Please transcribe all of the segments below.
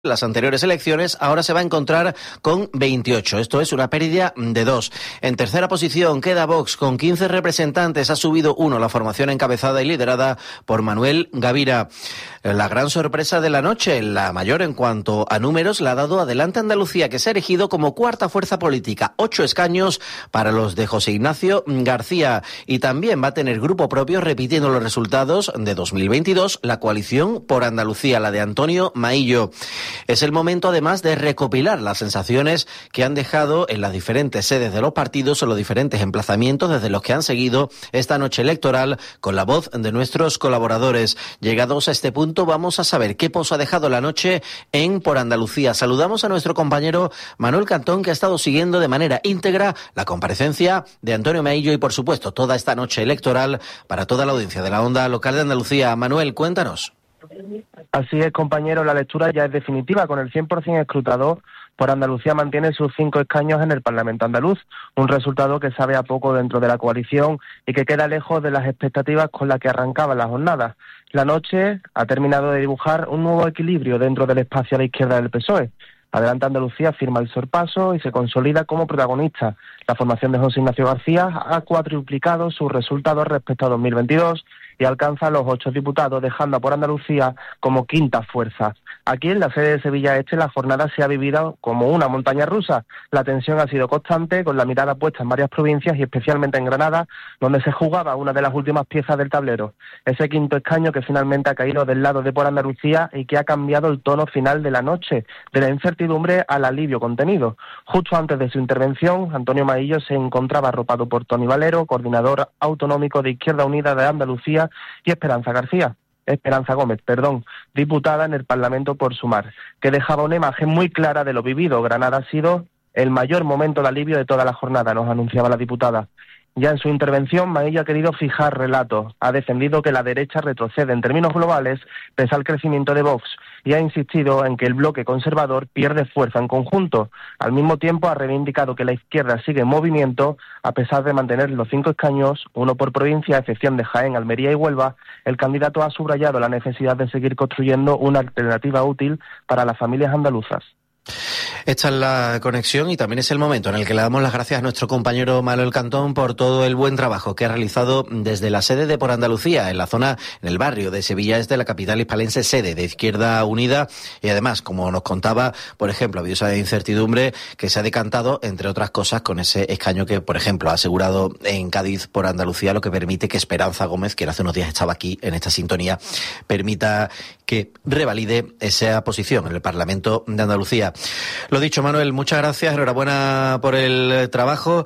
las anteriores elecciones, ahora se va a encontrar con 28. Esto es una pérdida de 2. En tercera posición queda Vox con 15 representantes. Ha subido 1 la formación encabezada y liderada por Manuel Gavira. La gran sorpresa de la noche, la mayor en cuanto a números, la ha dado Adelante Andalucía, que se ha erigido como cuarta fuerza política. 8 escaños para los de José Ignacio García. Y también va a tener grupo propio, repitiendo los resultados de 2022, la coalición por Andalucía, la de Antonio Maillo. Es el momento, además, de recopilar las sensaciones que han dejado en las diferentes sedes de los partidos o los diferentes emplazamientos desde los que han seguido esta noche electoral con la voz de nuestros colaboradores. Llegados a este punto, vamos a saber qué pozo ha dejado la noche en Por Andalucía. Saludamos a nuestro compañero Manuel Cantón, que ha estado siguiendo de manera íntegra la comparecencia de Antonio Maillo y, por supuesto, toda esta noche electoral para toda la audiencia de la Onda Local de Andalucía. Manuel, cuéntanos. Así es, compañero, la lectura ya es definitiva. Con el 100% escrutado, Por Andalucía mantiene sus 5 escaños en el Parlamento andaluz, un resultado que sabe a poco dentro de la coalición y que queda lejos de las expectativas con las que arrancaba la jornada. La noche ha terminado de dibujar un nuevo equilibrio dentro del espacio a la izquierda del PSOE. Adelante Andalucía firma el sorpaso y se consolida como protagonista. La formación de José Ignacio García ha cuadruplicado sus resultados respecto a 2022 y alcanza los 8 diputados, dejando a Por Andalucía como quinta fuerza. Aquí en la sede de Sevilla Este la jornada se ha vivido como una montaña rusa. La tensión ha sido constante, con la mirada puesta en varias provincias y especialmente en Granada, donde se jugaba una de las últimas piezas del tablero. Ese quinto escaño que finalmente ha caído del lado de Por Andalucía y que ha cambiado el tono final de la noche, de la incertidumbre al alivio contenido. Justo antes de su intervención, Antonio Maillo se encontraba arropado por Toni Valero, coordinador autonómico de Izquierda Unida de Andalucía, y Esperanza Gómez, diputada en el Parlamento por Sumar, que dejaba una imagen muy clara de lo vivido. Granada ha sido el mayor momento de alivio de toda la jornada, nos anunciaba la diputada. Ya en su intervención, Maillo ha querido fijar relatos, ha defendido que la derecha retrocede en términos globales pese al crecimiento de Vox y ha insistido en que el bloque conservador pierde fuerza en conjunto. Al mismo tiempo ha reivindicado que la izquierda sigue en movimiento a pesar de mantener los 5 escaños, 1 por provincia, a excepción de Jaén, Almería y Huelva. El candidato ha subrayado la necesidad de seguir construyendo una alternativa útil para las familias andaluzas. Esta es la conexión y también es el momento en el que le damos las gracias a nuestro compañero Manuel Cantón por todo el buen trabajo que ha realizado desde la sede de Por Andalucía, en la zona, en el barrio de Sevilla Este, la capital hispalense, sede de Izquierda Unida. Y además, como nos contaba, por ejemplo, ha habido esa incertidumbre que se ha decantado, entre otras cosas, con ese escaño que, por ejemplo, ha asegurado en Cádiz Por Andalucía, lo que permite que Esperanza Gómez, que hace unos días estaba aquí en esta sintonía, permita que revalide esa posición en el Parlamento de Andalucía. Lo dicho, Manuel, muchas gracias, enhorabuena por el trabajo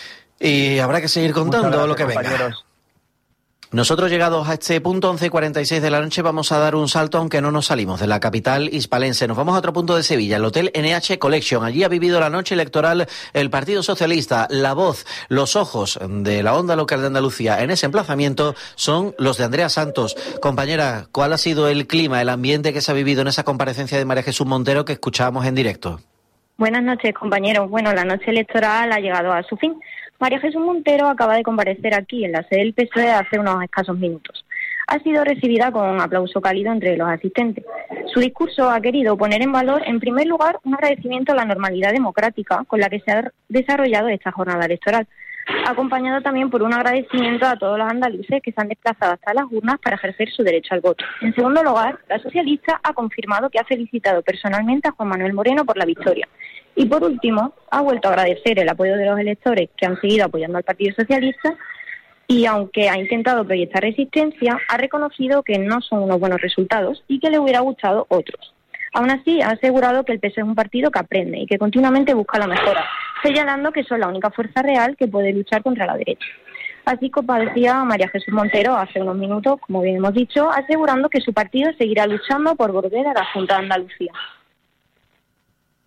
y habrá que seguir contando lo que venga. Nosotros, llegados a este punto, 11:46 de la noche, vamos a dar un salto, aunque no nos salimos de la capital hispalense. Nos vamos a otro punto de Sevilla, el Hotel NH Collection. Allí ha vivido la noche electoral el Partido Socialista. La voz, los ojos de la Onda Local de Andalucía en ese emplazamiento son los de Andrea Santos. Compañera, ¿cuál ha sido el clima, el ambiente que se ha vivido en esa comparecencia de María Jesús Montero que escuchábamos en directo? Buenas noches, compañeros. Bueno, la noche electoral ha llegado a su fin. María Jesús Montero acaba de comparecer aquí en la sede del PSOE hace unos escasos minutos. Ha sido recibida con un aplauso cálido entre los asistentes. Su discurso ha querido poner en valor, en primer lugar, un agradecimiento a la normalidad democrática con la que se ha desarrollado esta jornada electoral, acompañado también por un agradecimiento a todos los andaluces que se han desplazado hasta las urnas para ejercer su derecho al voto. En segundo lugar, la socialista ha confirmado que ha felicitado personalmente a Juan Manuel Moreno por la victoria. Y por último, ha vuelto a agradecer el apoyo de los electores que han seguido apoyando al Partido Socialista y, aunque ha intentado proyectar resistencia, ha reconocido que no son unos buenos resultados y que le hubiera gustado otros. Aún así, ha asegurado que el PSOE es un partido que aprende y que continuamente busca la mejora, señalando que son la única fuerza real que puede luchar contra la derecha. Así compartía María Jesús Montero hace unos minutos, como bien hemos dicho, asegurando que su partido seguirá luchando por volver a la Junta de Andalucía.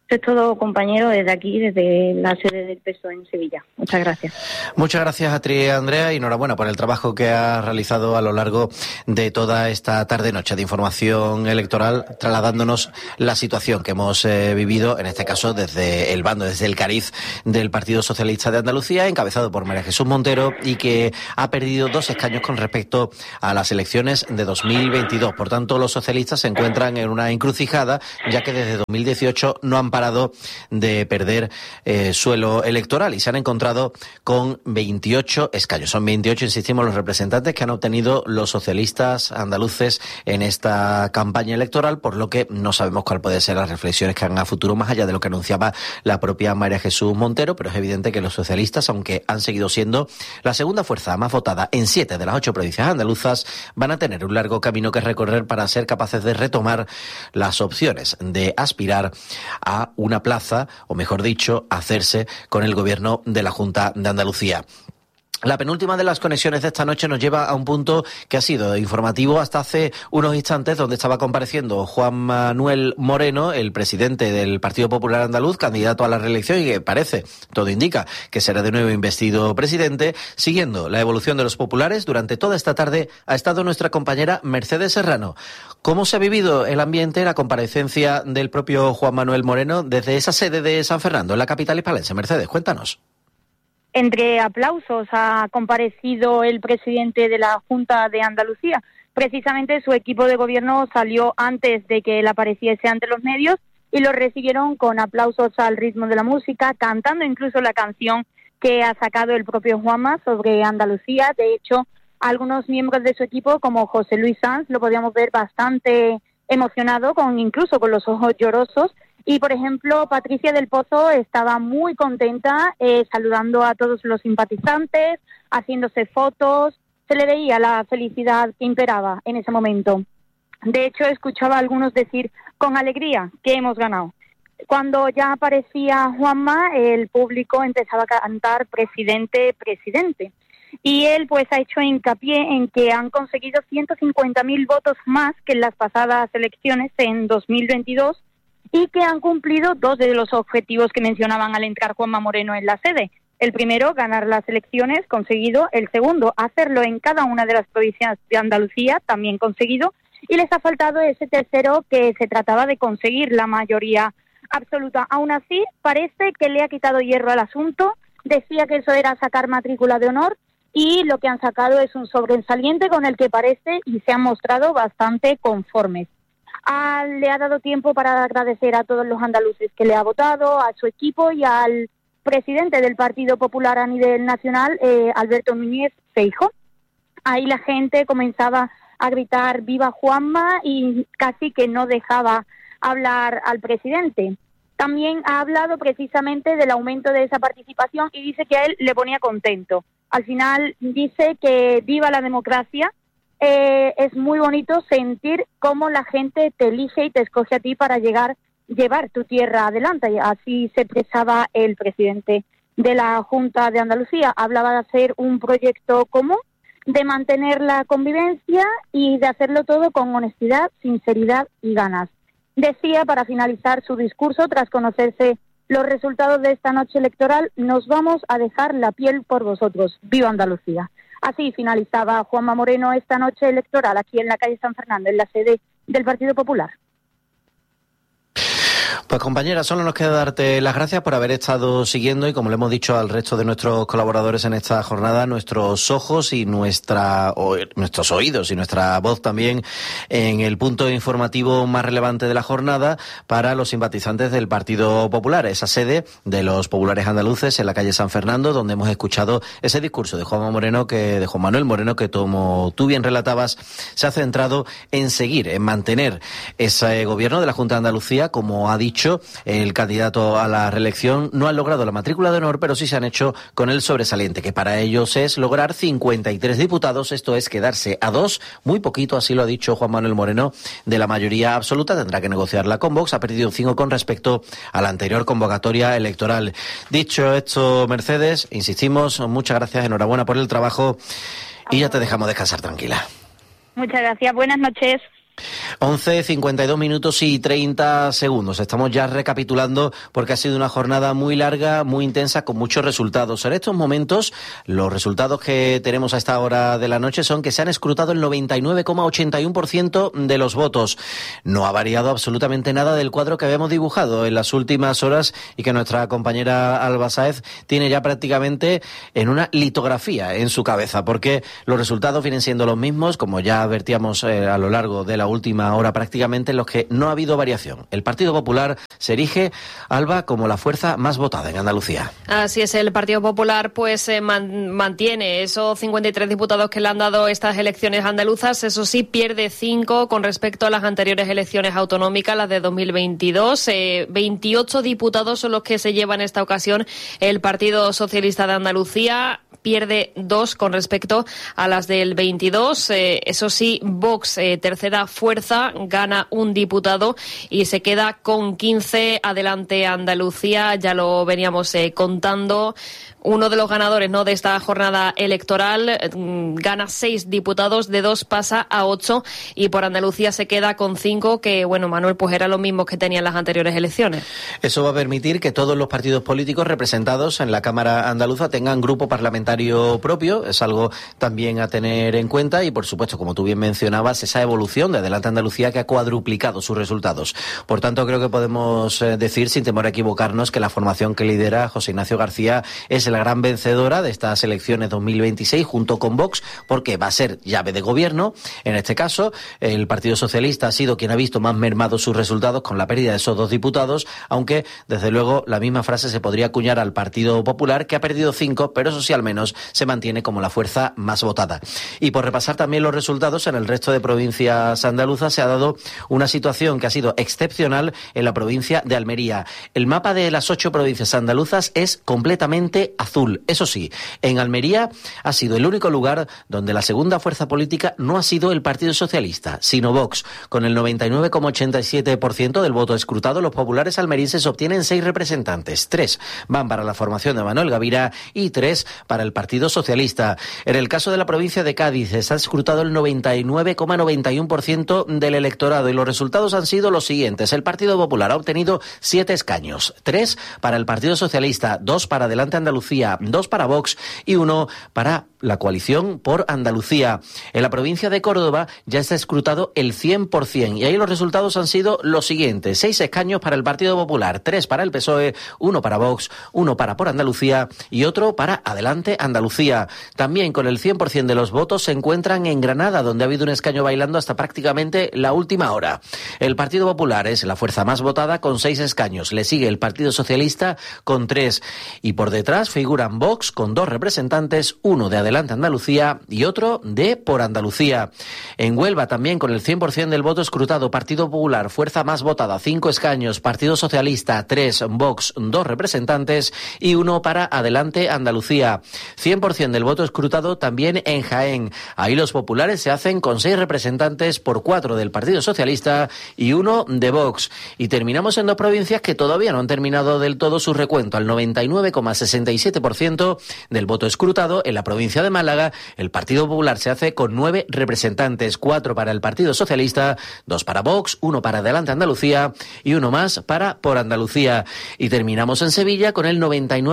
Eso es todo, compañero, desde aquí, desde la sede del PSOE en Sevilla. Muchas gracias. Muchas gracias a ti, Andrea, y enhorabuena por el trabajo que has realizado a lo largo de toda esta tarde-noche de información electoral, trasladándonos la situación que hemos vivido, en este caso desde el bando, desde el cariz del Partido Socialista de Andalucía, encabezado por María Jesús Montero, y que ha perdido 2 escaños con respecto a las elecciones de 2022. Por tanto, los socialistas se encuentran en una encrucijada, ya que desde 2018 no han parado de perder suelo electoral y se han encontrado con 28 escaños. Son 28, insistimos, los representantes que han obtenido los socialistas andaluces en esta campaña electoral, por lo que no sabemos cuál puede ser las reflexiones que hagan a futuro, más allá de lo que anunciaba la propia María Jesús Montero, pero es evidente que los socialistas, aunque han seguido siendo la segunda fuerza más votada en 7 de las 8 provincias andaluzas, van a tener un largo camino que recorrer para ser capaces de retomar las opciones de aspirar a una plaza, o mejor dicho, hacerse con el gobierno de la Junta de Andalucía. La penúltima de las conexiones de esta noche nos lleva a un punto que ha sido informativo hasta hace unos instantes, donde estaba compareciendo Juan Manuel Moreno, el presidente del Partido Popular Andaluz, candidato a la reelección, y que parece, todo indica, que será de nuevo investido presidente. Siguiendo la evolución de los populares, durante toda esta tarde ha estado nuestra compañera Mercedes Serrano. ¿Cómo se ha vivido el ambiente, la comparecencia del propio Juan Manuel Moreno desde esa sede de San Fernando, en la capital hispalense? Mercedes, cuéntanos. Entre aplausos ha comparecido el presidente de la Junta de Andalucía. Precisamente su equipo de gobierno salió antes de que él apareciese ante los medios y lo recibieron con aplausos al ritmo de la música, cantando incluso la canción que ha sacado el propio Juanma sobre Andalucía. De hecho, algunos miembros de su equipo, como José Luis Sanz, lo podíamos ver bastante emocionado, incluso con los ojos llorosos. Y, por ejemplo, Patricia del Pozo estaba muy contenta, saludando a todos los simpatizantes, haciéndose fotos. Se le veía la felicidad que imperaba en ese momento. De hecho, escuchaba a algunos decir con alegría que hemos ganado. Cuando ya aparecía Juanma, el público empezaba a cantar presidente, presidente. Y él pues ha hecho hincapié en que han conseguido 150.000 votos más que en las pasadas elecciones en 2022, y que han cumplido 2 de los objetivos que mencionaban al entrar Juanma Moreno en la sede. El primero, ganar las elecciones, conseguido. El segundo, hacerlo en cada una de las provincias de Andalucía, también conseguido. Y les ha faltado ese tercero, que se trataba de conseguir la mayoría absoluta. Aún así, parece que le ha quitado hierro al asunto. Decía que eso era sacar matrícula de honor, y lo que han sacado es un sobresaliente con el que parece y se han mostrado bastante conformes. Le ha dado tiempo para agradecer a todos los andaluces que le ha votado, a su equipo y al presidente del Partido Popular a nivel nacional, Alberto Núñez Feijóo. Ahí la gente comenzaba a gritar ¡Viva Juanma! Y casi que no dejaba hablar al presidente. También ha hablado precisamente del aumento de esa participación y dice que a él le ponía contento. Al final dice que viva la democracia. Es muy bonito sentir cómo la gente te elige y te escoge a ti para llevar tu tierra adelante. Y así se expresaba el presidente de la Junta de Andalucía. Hablaba de hacer un proyecto común, de mantener la convivencia y de hacerlo todo con honestidad, sinceridad y ganas. Decía, para finalizar su discurso, tras conocerse los resultados de esta noche electoral: nos vamos a dejar la piel por vosotros. ¡Viva Andalucía! Así finalizaba Juanma Moreno esta noche electoral aquí en la calle San Fernando, en la sede del Partido Popular. Pues compañera, solo nos queda darte las gracias por haber estado siguiendo, y como le hemos dicho al resto de nuestros colaboradores en esta jornada, nuestros ojos y nuestros oídos y nuestra voz también en el punto informativo más relevante de la jornada para los simpatizantes del Partido Popular, esa sede de los populares andaluces en la calle San Fernando, donde hemos escuchado ese discurso de Juan Manuel Moreno, que como tú bien relatabas, se ha centrado en seguir, en mantener ese gobierno de la Junta de Andalucía. Como ha dicho el candidato a la reelección, no han logrado la matrícula de honor, pero sí se han hecho con el sobresaliente, que para ellos es lograr 53 diputados, esto es quedarse a 2, muy poquito, así lo ha dicho Juan Manuel Moreno, de la mayoría absoluta. Tendrá que negociarla con Vox, ha perdido 5 con respecto a la anterior convocatoria electoral. Dicho esto, Mercedes, insistimos, muchas gracias, enhorabuena por el trabajo y ya te dejamos descansar tranquila. Muchas gracias, buenas noches. 11, 52 minutos y 30 segundos. Estamos ya recapitulando porque ha sido una jornada muy larga, muy intensa, con muchos resultados. En estos momentos, los resultados que tenemos a esta hora de la noche son que se han escrutado el 99,81% de los votos. No ha variado absolutamente nada del cuadro que habíamos dibujado en las últimas horas y que nuestra compañera Alba Sáez tiene ya prácticamente en una litografía en su cabeza, porque los resultados vienen siendo los mismos, como ya advertíamos a lo largo de la última hora prácticamente, en los que no ha habido variación. El Partido Popular se erige, Alba, como la fuerza más votada en Andalucía. Así es, el Partido Popular pues mantiene esos 53 diputados que le han dado estas elecciones andaluzas. Eso sí, pierde 5 con respecto a las anteriores elecciones autonómicas, las de 2022. 28 diputados son los que se llevan en esta ocasión el Partido Socialista de Andalucía. Pierde 2 con respecto a las del 22. Eso sí, Vox, tercera fuerza, gana un diputado y se queda con 15. Adelante Andalucía, ya lo veníamos contando. Uno de los ganadores, ¿no?, de esta jornada electoral, gana 6 diputados, de 2 pasa a 8 y por Andalucía se queda con 5, que, bueno, Manuel, pues eran los mismos que tenían las anteriores elecciones. Eso va a permitir que todos los partidos políticos representados en la Cámara Andaluza tengan grupo parlamentario propio. Es algo también a tener en cuenta y, por supuesto, como tú bien mencionabas, esa evolución de Adelante Andalucía que ha cuadruplicado sus resultados. Por tanto, creo que podemos decir, sin temor a equivocarnos, que la formación que lidera José Ignacio García es la gran vencedora de estas elecciones 2026 junto con Vox, porque va a ser llave de gobierno. En este caso, el Partido Socialista ha sido quien ha visto más mermados sus resultados con la pérdida de esos 2 diputados, aunque desde luego la misma frase se podría acuñar al Partido Popular, que ha perdido 5, pero eso sí, al menos se mantiene como la fuerza más votada. Y por repasar también los resultados en el resto de provincias andaluzas, se ha dado una situación que ha sido excepcional en la provincia de Almería. El mapa de las 8 provincias andaluzas es completamente azul. Eso sí, en Almería ha sido el único lugar donde la segunda fuerza política no ha sido el Partido Socialista, sino Vox. Con el 99,87% del voto escrutado, los populares almerienses obtienen 6 representantes. 3 van para la formación de Manuel Gavira y 3 para el Partido Socialista. En el caso de la provincia de Cádiz, se ha escrutado el 99,91% del electorado y los resultados han sido los siguientes. El Partido Popular ha obtenido 7 escaños, 3 para el Partido Socialista, 2 para Adelante Andalucía, 2 para Vox y 1 para la coalición por Andalucía. En la provincia de Córdoba ya está escrutado el 100% y ahí los resultados han sido los siguientes: 6 escaños para el Partido Popular, 3 para el PSOE, 1 para Vox, 1 para Por Andalucía y otro para Adelante Andalucía. También con el 100% de los votos se encuentran en Granada, donde ha habido un escaño bailando hasta prácticamente la última hora. El Partido Popular es la fuerza más votada con 6 escaños. Le sigue el Partido Socialista con 3 y por detrás figuran Vox con 2 representantes, uno de Adelante Andalucía y otro de Por Andalucía. En Huelva también con el 100% del voto escrutado, Partido Popular, fuerza más votada, 5 escaños, Partido Socialista 3, Vox 2 representantes y 1 para Adelante Andalucía. 100% del voto escrutado también en Jaén. Ahí los populares se hacen con 6 representantes por 4 del Partido Socialista y 1 de Vox. Y terminamos en 2 provincias que todavía no han terminado del todo su recuento. Al 99,67% del voto escrutado, en la provincia de Málaga, el Partido Popular se hace con 9 representantes, 4 para el Partido Socialista, 2 para Vox, 1 para Adelante Andalucía y 1 más para Por Andalucía. Y terminamos en Sevilla con el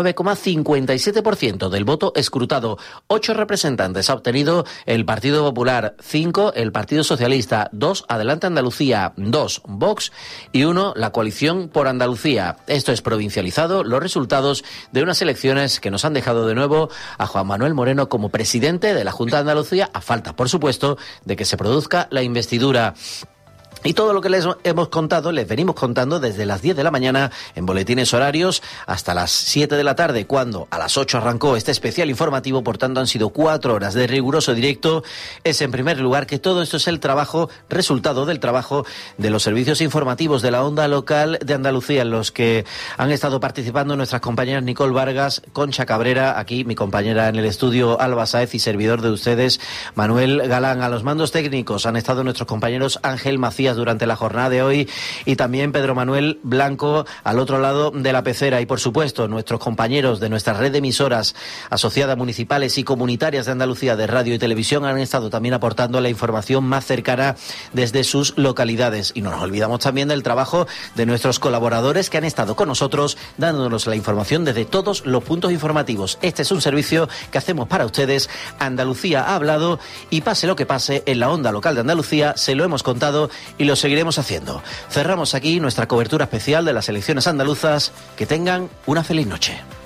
99,57% del voto escrutado. 8 representantes ha obtenido el Partido Popular, 5 el Partido Socialista, 2 Adelante Andalucía, 2 Vox y 1 la coalición Por Andalucía. Esto es provincializado, los resultados de unas elecciones que nos han dejado de nuevo a Juan Manuel Moreno como presidente de la Junta de Andalucía, a falta, por supuesto, de que se produzca la investidura. Y todo lo que les hemos contado, les venimos contando desde las 10 de la mañana en boletines horarios hasta las 7 de la tarde, cuando a las 8 arrancó este especial informativo. Por tanto, han sido 4 horas de riguroso directo. Es, en primer lugar, que todo esto es el trabajo, resultado del trabajo de los servicios informativos de la onda local de Andalucía, en los que han estado participando nuestras compañeras Nicole Vargas, Concha Cabrera, aquí mi compañera en el estudio Alba Sáez y servidor de ustedes, Manuel Galán. A los mandos técnicos han estado nuestros compañeros Ángel Macías Macías durante la jornada de hoy, y también Pedro Manuel Blanco al otro lado de la pecera. Y por supuesto, nuestros compañeros de nuestra red de emisoras asociadas municipales y comunitarias de Andalucía de radio y televisión han estado también aportando la información más cercana desde sus localidades. Y no nos olvidamos también del trabajo de nuestros colaboradores que han estado con nosotros dándonos la información desde todos los puntos informativos. Este es un servicio que hacemos para ustedes. Andalucía ha hablado, y pase lo que pase en la onda local de Andalucía, se lo hemos contado y lo seguiremos haciendo. Cerramos aquí nuestra cobertura especial de las elecciones andaluzas. Que tengan una feliz noche.